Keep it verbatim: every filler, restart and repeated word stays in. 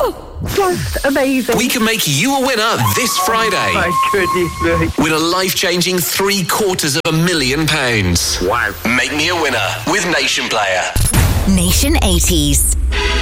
Oh, just amazing. We can make you a winner this Friday. Oh, my goodness me. Win a life-changing three quarters of a million pounds. Wow. Make me a winner with Nation Player. Nation eighties.